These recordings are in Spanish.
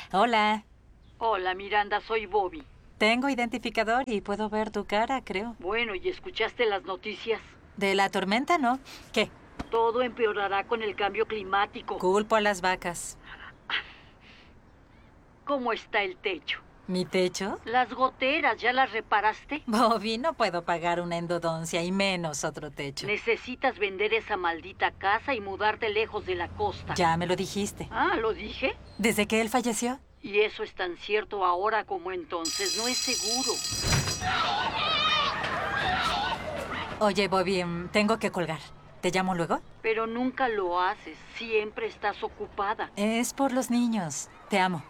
Hola. Hola, Miranda, soy Bobby. Tengo identificador y puedo ver tu cara, creo. Bueno, ¿y escuchaste las noticias? ¿De la tormenta, no? ¿Qué? Todo empeorará con el cambio climático. Culpo a las vacas. ¿Cómo está el techo? ¿Mi techo? Las goteras, ¿ya las reparaste? Bobby, no puedo pagar una endodoncia y menos otro techo. Necesitas vender esa maldita casa y mudarte lejos de la costa. Ya me lo dijiste. Ah, ¿lo dije? ¿Desde que él falleció? Y eso es tan cierto ahora como entonces. No es seguro. Oye, Bobby, tengo que colgar. ¿Te llamo luego? Pero nunca lo haces. Siempre estás ocupada. Es por los niños. Te amo.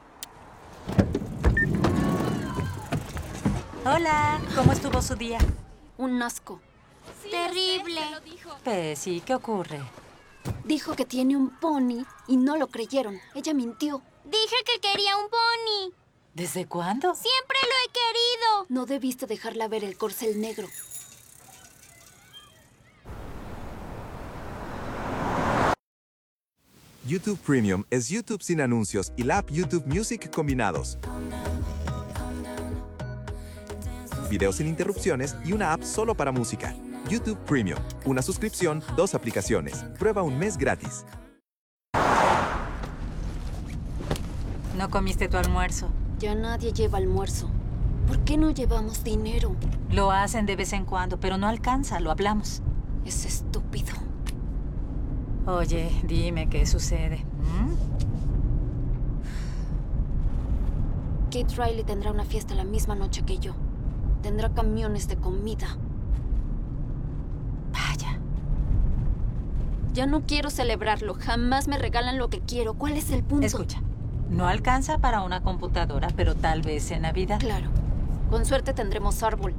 Hola, ¿cómo estuvo su día? Un asco. Sí, Terrible. lo dijo. Pesi, ¿qué ocurre? Dijo que tiene un pony y no lo creyeron. Ella mintió. Dije que quería un pony. ¿Desde cuándo? Siempre lo he querido. No debiste dejarla ver el corcel negro. YouTube Premium es YouTube sin anuncios y la app YouTube Music combinados. Videos sin interrupciones y una app solo para música. YouTube Premium. Una suscripción, 2 aplicaciones. Prueba un mes gratis. ¿No comiste tu almuerzo? Ya nadie lleva almuerzo. ¿Por qué no llevamos dinero? Lo hacen de vez en cuando, pero no alcanza, lo hablamos. Es estúpido. Oye, dime qué sucede. Kate Riley tendrá una fiesta la misma noche que yo. Tendrá camiones de comida. Vaya. Ya no quiero celebrarlo. Jamás me regalan lo que quiero. ¿Cuál es el punto? Escucha, no alcanza para una computadora, pero tal vez en Navidad. Claro. Con suerte tendremos árbol.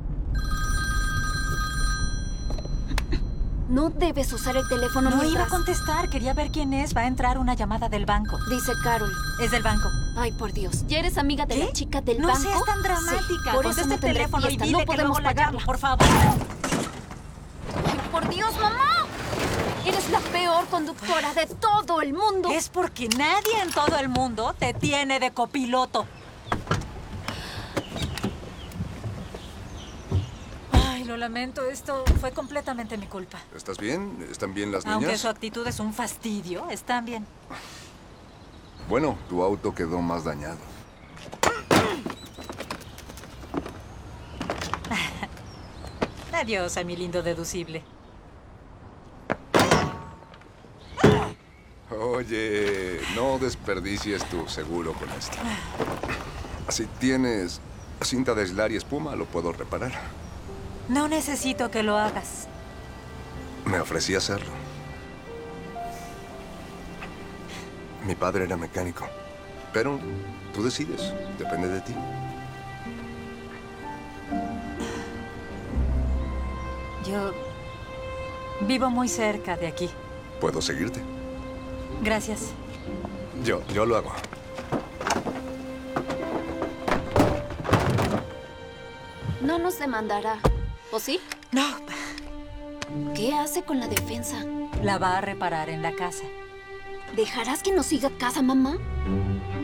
No debes usar el teléfono No iba a mientras... contestar, quería ver quién es. Va a entrar una llamada del banco. Dice Carol. Es del banco. Ay, por Dios. ¿Ya eres amiga de ¿Qué? la chica del No banco? seas tan dramática. Sí, por eso Contesta no el tendré teléfono fiesta. y dile No que podemos luego la llamo, pagarla. por favor. Ay, por Dios, mamá. Eres la peor conductora de todo el mundo. Es porque nadie en todo el mundo te tiene de copiloto. Ay, lo lamento. Esto fue completamente mi culpa. ¿Estás bien? ¿Están bien las niñas? Aunque su actitud es un fastidio, están bien. Bueno, tu auto quedó más dañado. Adiós a mi lindo deducible. Oye, no desperdicies tu seguro con esto. Si tienes cinta de aislar y espuma, lo puedo reparar. No necesito que lo hagas. Me ofrecí hacerlo. Mi padre era mecánico. Pero tú decides. Depende de ti. Yo vivo muy cerca de aquí. ¿Puedo seguirte? Gracias. Yo lo hago. No nos demandará. ¿O sí? No, ¿Qué hace con la defensa? la va a reparar en la casa. ¿Dejarás que nos siga a casa, mamá?